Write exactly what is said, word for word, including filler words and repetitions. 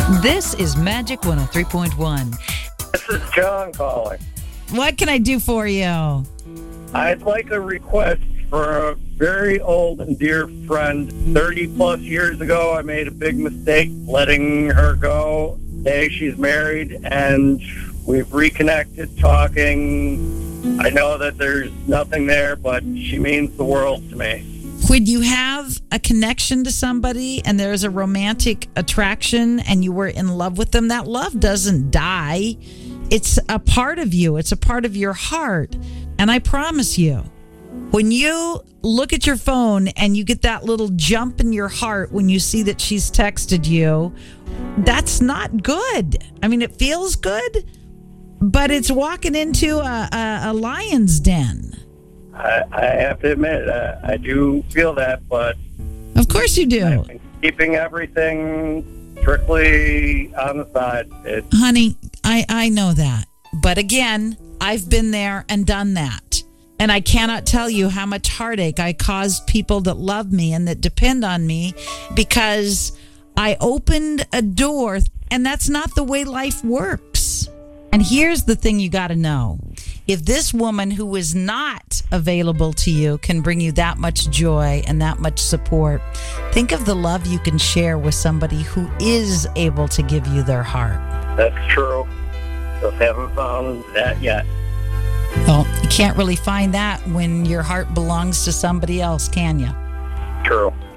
This is Magic one oh three point one. This is John calling. What can I do for you? I'd like a request for a very old and dear friend. thirty plus years ago, I made a big mistake letting her go. Today she's married and we've reconnected talking. I know that there's nothing there, but she means the world to me. When you have a connection to somebody and there's a romantic attraction and you were in love with them, that love doesn't die. It's a part of you. It's a part of your heart. And I promise you, when you look at your phone and you get that little jump in your heart when you see that she's texted you, that's not good. I mean, it feels good, but it's walking into a, a, a lion's den. I, I have to admit, uh, I do feel that, but... Of course you do. I've been keeping everything strictly on the side. It, Honey, I, I know that. But again, I've been there and done that. And I cannot tell you how much heartache I caused people that love me and that depend on me because I opened a door, and that's not the way life works. And here's the thing you got to know. If this woman who is not available to you can bring you that much joy and that much support, think of the love you can share with somebody who is able to give you their heart. That's true. Just haven't found that yet. Well, you can't really find that when your heart belongs to somebody else, can you? True.